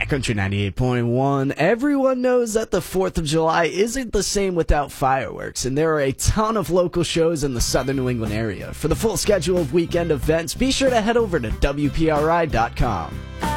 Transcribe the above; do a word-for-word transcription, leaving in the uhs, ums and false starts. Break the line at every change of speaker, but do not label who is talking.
Country ninety-eight point one. Everyone knows that the fourth of July isn't the same without fireworks, and there are a ton of local shows in the southern New England area. For the full schedule of weekend events, be sure to head over to W P R I dot com.